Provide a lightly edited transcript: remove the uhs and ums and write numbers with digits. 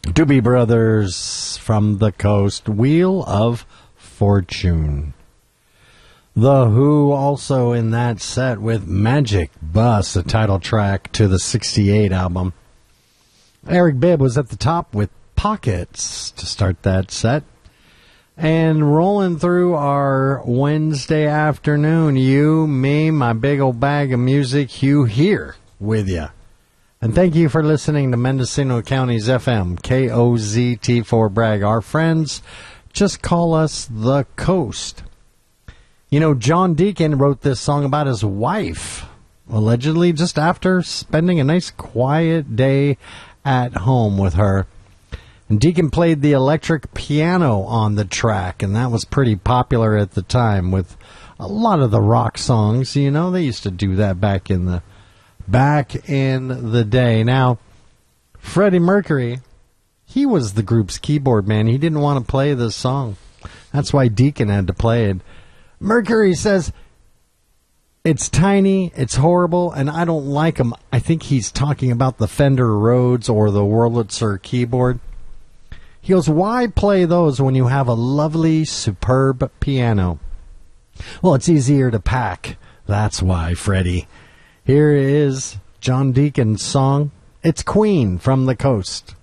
Doobie Brothers from the Coast, Wheel of Fortune. The Who also in that set with Magic Bus, the title track to the 68 album. Eric Bibb was at the top with Pockets to start that set. And rolling through our Wednesday afternoon, you, me, my big old bag of music, Hugh here with you. And thank you for listening to Mendocino County's FM, KOZT4 Bragg. Our friends just call us the Coast. You know, John Deacon wrote this song about his wife, allegedly just after spending a nice quiet day at home with her. And Deacon played the electric piano on the track, and that was pretty popular at the time with a lot of the rock songs. You know, they used to do that back in the day. Now, Freddie Mercury, he was the group's keyboard man. He didn't want to play this song. That's why Deacon had to play it. Mercury says, it's tiny, it's horrible, and I don't like him. I think he's talking about the Fender Rhodes or the Wurlitzer keyboard. He goes, why play those when you have a lovely, superb piano? Well, it's easier to pack. That's why, Freddie. Here is John Deacon's song, It's Queen from the Coast.